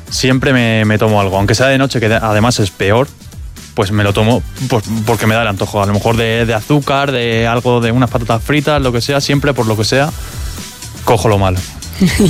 siempre me tomo algo, aunque sea de noche, que además es peor, pues me lo tomo pues, porque me da el antojo, a lo mejor de azúcar, de algo, de unas patatas fritas, lo que sea, siempre por lo que sea, cojo lo malo.